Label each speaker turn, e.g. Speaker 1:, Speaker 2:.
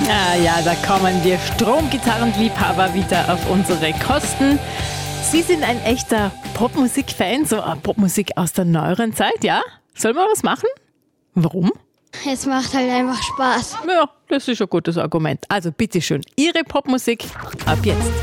Speaker 1: Ah ja, da kommen wir Stromgitarrenliebhaber wieder auf unsere Kosten. Sie sind ein echter Popmusik-Fan, so Popmusik aus der neueren Zeit, ja? Sollen wir was machen? Warum?
Speaker 2: Es macht halt einfach Spaß.
Speaker 1: Ja, das ist ein gutes Argument. Also bitteschön, Ihre Popmusik ab jetzt.